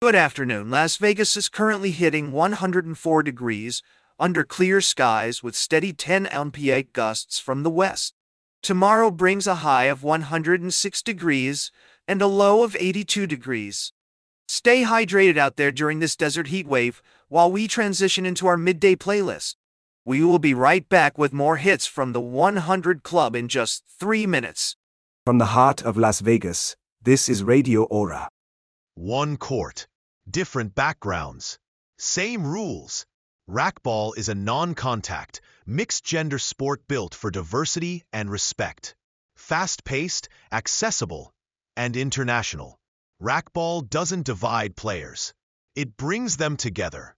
Good afternoon. Las Vegas is currently hitting 104 degrees under clear skies with steady 10 mph gusts from the west. Tomorrow brings a high of 106 degrees and a low of 82 degrees. Stay hydrated out there during this desert heat wave while we transition into our midday playlist. We will be right back with more hits from the 100 Club in just 3 minutes. From the heart of Las Vegas, this is Radio Aura. One court, different backgrounds, same rules. Racquetball is a non-contact, mixed-gender sport built for diversity and respect. Fast-paced, accessible, and international. Racquetball doesn't divide players. It brings them together.